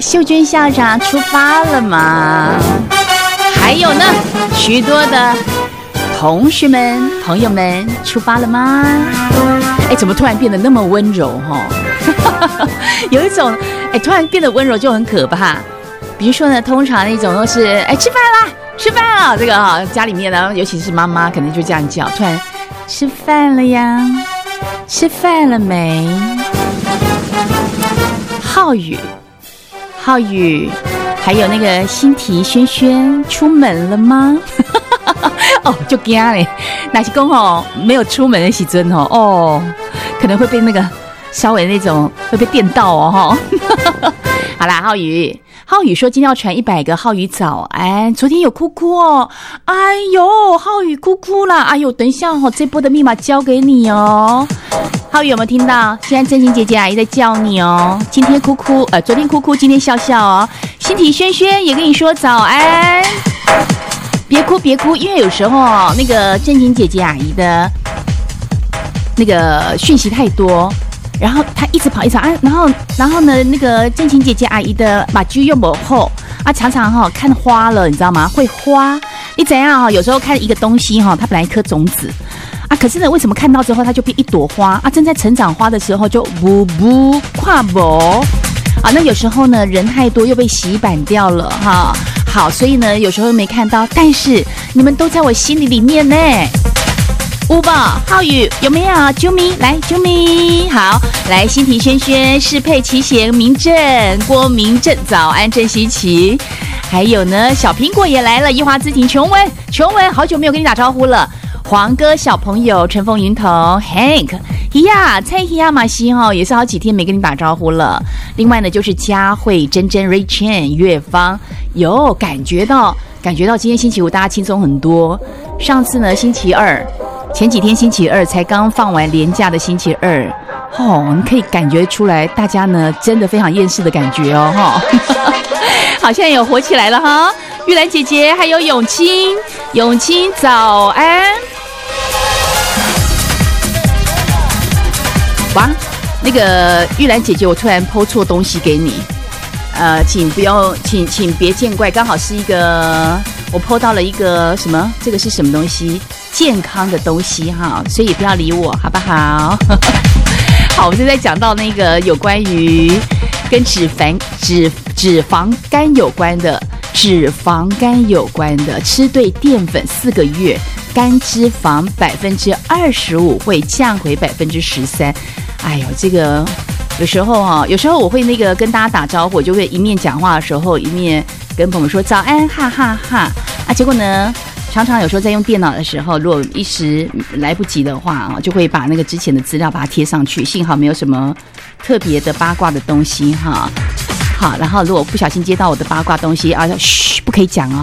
秀娟校长出发了吗？还有呢，许多的同学们、朋友们出发了吗？哎，怎么突然变得那么温柔有一种突然变得温柔就很可怕。比如说呢，通常那种都是吃饭啦，吃饭了，这个家里面呢，尤其是妈妈可能就这样叫，突然吃饭了呀，吃饭了没？浩宇，还有那个新提轩轩出门了吗？就惊嘞，那是讲没有出门的时阵可能会被那个稍微那种会被电到好啦，浩宇说今天要传100个浩宇早安，昨天有哭哭哎呦，浩宇哭哭啦，哎呦，等一下这波的密码交给你浩宇有没有听到？现在正经姐姐阿姨在叫你今天哭哭昨天哭哭，今天笑笑新提轩轩也跟你说早安，别哭，因为有时候那个正经姐姐阿姨的那个讯息太多，然后她一直跑然后呢，那个正经姐姐阿姨的马驹又不厚常常看花了，你知道吗？会花，你怎样有时候看一个东西它本来一颗种子可是呢，为什么看到之后它就变一朵花正在成长花的时候就不跨步那有时候呢人太多又被洗版掉了好，所以呢有时候没看到，但是你们都在我心里面呢。乌宝、浩宇有没有？啾咪来，啾咪好，来新提轩轩、适配、齐贤、明正、郭明正，早安郑希琪，还有呢小苹果也来了，一花之庭、琼文，好久没有跟你打招呼了。黄哥小朋友陈凤云彤 Hank 蔡希亚马西也是好几天没跟你打招呼了。另外呢就是佳慧、珍珍、Ray Chen、月芳，有感觉到今天星期五大家轻松很多。上次呢前几天星期二才刚放完连假的星期二你可以感觉出来大家呢真的非常厌世的感觉好，现在有火起来了玉兰姐姐还有永清早安。哇，那个玉兰姐姐，我突然po错东西给你，请别见怪，刚好是一个我po到了一个什么，这个是什么东西？健康的东西所以不要理我，好不好？好，我们现在讲到那个有关于跟脂肪肝有关的，吃对淀粉4个月，肝脂肪25%会降回13%。哎呦，这个有时候我会那个跟大家打招呼，我就会一面讲话的时候一面跟朋友说早安，哈哈哈结果呢常常有时候在用电脑的时候，如果一时来不及的话就会把那个之前的资料把它贴上去，幸好没有什么特别的八卦的东西好，然后如果不小心接到我的八卦东西嘘，不可以讲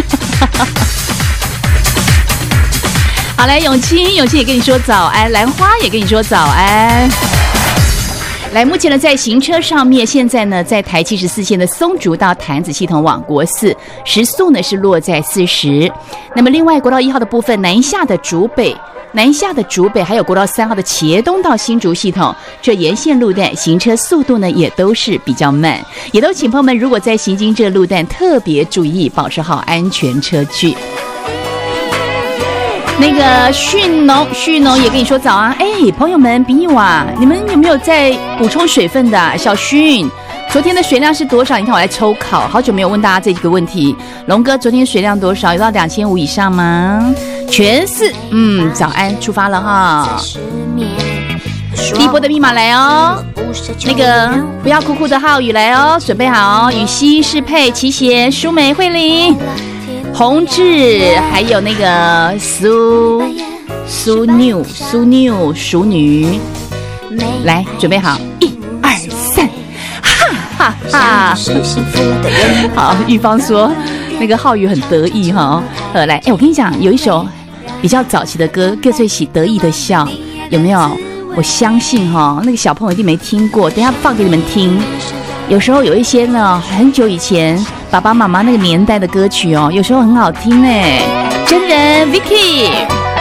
好，来永清也跟你说早安，兰花也跟你说早安。来，目前呢在行车上面，现在呢在台74线的松竹到潭子系统往国4，时速呢是落在40。那么另外国道1号的部分，南下的竹北还有国道3号的茄东到新竹系统，这沿线路段行车速度呢也都是比较慢，也都请朋友们如果在行经这路段特别注意，保持好安全车距。那个旭农也跟你说早安，朋友们比友你们有没有在补充水分的小旭，昨天的水量是多少？你看我来抽考，好久没有问大家这个问题。龙哥昨天水量多少？有到2500以上吗？全是早安，出发了第一波的密码来那个不要哭哭的浩宇来准备好雨熙、适配、齐贤、舒梅、慧玲、宏志，还有那个淑女，来准备好，1、2、3，哈哈哈！好，玉芳说那个浩宇很得意来，我跟你讲，有一首比较早期的歌，各最喜得意的笑，有没有？我相信那个小朋友一定没听过，等一下放给你们听。有时候有一些呢，很久以前爸爸妈妈那个年代的歌曲有时候很好听真人 Vicky。